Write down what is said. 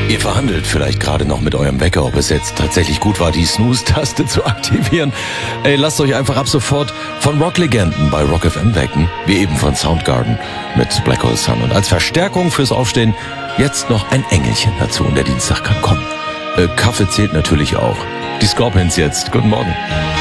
Ihr verhandelt vielleicht gerade noch mit eurem Wecker, ob es jetzt tatsächlich gut war, die Snooze-Taste zu aktivieren. Ey, lasst euch einfach ab sofort von Rocklegenden bei Rock FM wecken, wie eben von Soundgarden mit Black Hole Sun. Und als Verstärkung fürs Aufstehen jetzt noch ein Engelchen dazu und der Dienstag kann kommen. Kaffee zählt natürlich auch. Die Scorpions jetzt. Guten Morgen.